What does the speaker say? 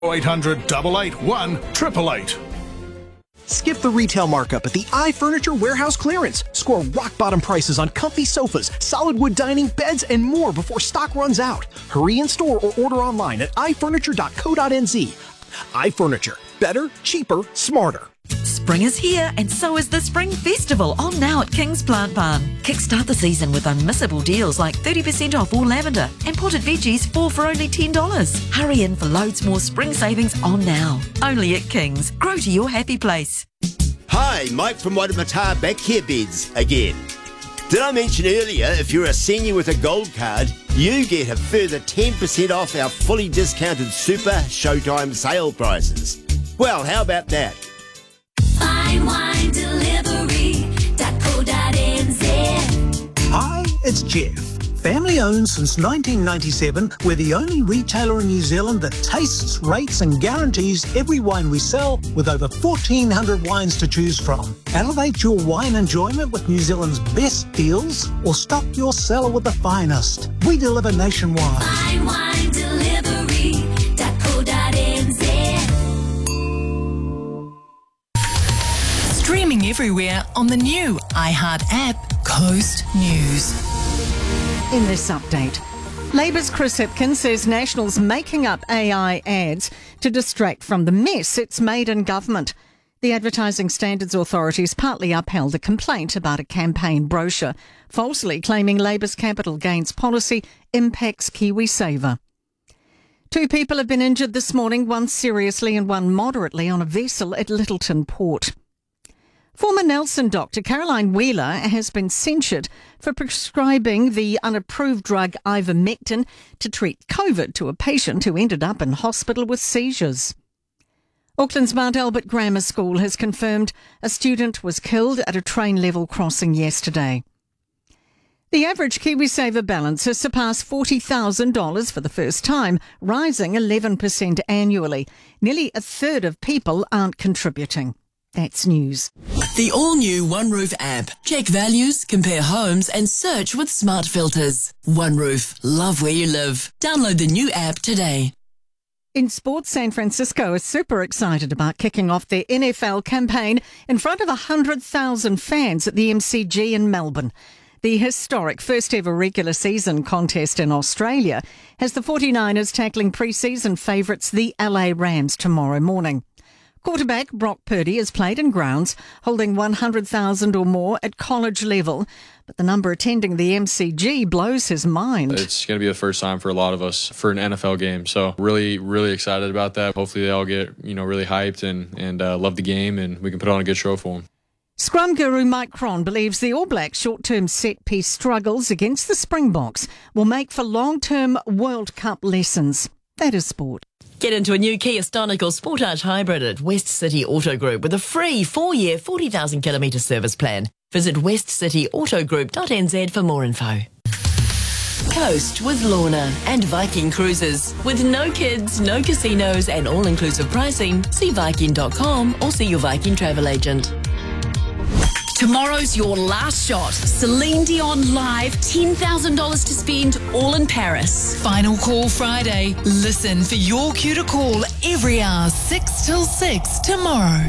0800 881 888. Skip the retail markup at the iFurniture Warehouse Clearance. Score rock-bottom prices on comfy sofas, solid wood dining, beds, and more before stock runs out. Hurry in store or order online at ifurniture.co.nz. iFurniture. Better, cheaper, smarter. Spring is here and so is the Spring Festival on now at King's Plant Barn. Kickstart the season with unmissable deals like 30% off all lavender and potted veggies 4 for only $10. Hurry in for loads more spring savings on now. Only at King's. Grow to your happy place. Hi, Mike from Watamata Backcare Beds again. Did I mention earlier, if you're a senior with a gold card, you get a further 10% off our fully discounted Super Showtime sale prices? Well, how about that? FineWineDelivery.co.nz. Hi, it's Jeff. Family owned since 1997, we're the only retailer in New Zealand that tastes, rates and guarantees every wine we sell with over 1,400 wines to choose from. Elevate your wine enjoyment with New Zealand's best deals or stock your cellar with the finest. We deliver nationwide. FineWineDelivery.co.nz. Streaming everywhere on the new iHeart app, Coast News. In this update, Labour's Chris Hipkins says National's making up AI ads to distract from the mess it's made in government. The Advertising Standards Authority's partly upheld a complaint about a campaign brochure, falsely claiming Labour's capital gains policy impacts KiwiSaver. 2 people have been injured this morning, one seriously and one moderately, on a vessel at Littleton Port. Former Nelson doctor Caroline Wheeler has been censured for prescribing the unapproved drug ivermectin to treat COVID to a patient who ended up in hospital with seizures. Auckland's Mount Albert Grammar School has confirmed a student was killed at a train level crossing yesterday. The average KiwiSaver balance has surpassed $40,000 for the first time, rising 11% annually. Nearly a third of people aren't contributing. That's news. The all-new OneRoof app. Check values, compare homes and search with smart filters. OneRoof. Love where you live. Download the new app today. In sports, San Francisco is super excited about kicking off their NFL campaign in front of 100,000 fans at the MCG in Melbourne. The historic first ever regular season contest in Australia has the 49ers tackling pre-season favourites the LA Rams tomorrow morning. Quarterback Brock Purdy has played in grounds holding 100,000 or more at college level, but the number attending the MCG blows his mind. It's going to be the first time for a lot of us for an NFL game, so really, really excited about that. Hopefully they all get, really hyped and love the game, and we can put on a good show for them. Scrum guru Mike Cron believes the All Blacks' short-term set-piece struggles against the Springboks will make for long-term World Cup lessons. That is sport. Get into a new Kia Stonic or Sportage Hybrid at West City Auto Group with a free 4-year, 40,000 kilometre service plan. Visit westcityautogroup.nz for more info. Coast with Lorna and Viking Cruises. With no kids, no casinos and all-inclusive pricing, see Viking.com or see your Viking travel agent. Tomorrow's your last shot. Celine Dion live, $10,000 to spend, all in Paris. Final call Friday. Listen for your cue to call every hour, 6 till 6 tomorrow.